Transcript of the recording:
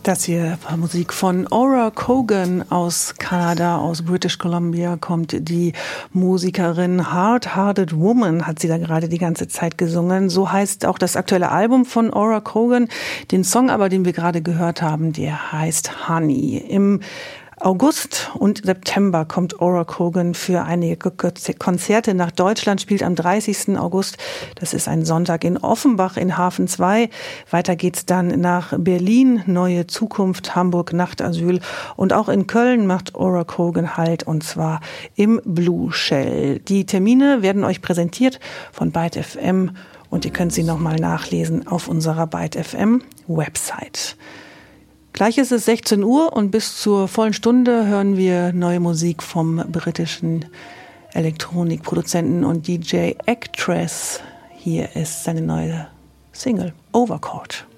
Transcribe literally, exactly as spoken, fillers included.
Das hier war Musik von Ora Cogan aus Kanada, aus British Columbia kommt die Musikerin. Hard Hearted Woman hat sie da gerade die ganze Zeit gesungen. So heißt auch das aktuelle Album von Ora Cogan. Den Song aber, den wir gerade gehört haben, der heißt Honey. Im August und September kommt Ora Cogan für einige Konzerte nach Deutschland, spielt am dreißigsten August, das ist ein Sonntag, in Offenbach in Hafen zwei. Weiter geht's dann nach Berlin, Neue Zukunft, Hamburg, Nachtasyl, und auch in Köln macht Ora Cogan Halt, und zwar im Blue Shell. Die Termine werden euch präsentiert von Byte F M und ihr könnt sie nochmal nachlesen auf unserer Byte F M Website. Gleich ist es sechzehn Uhr und bis zur vollen Stunde hören wir neue Musik vom britischen Elektronikproduzenten und D J Actress. Hier ist seine neue Single Overcourt.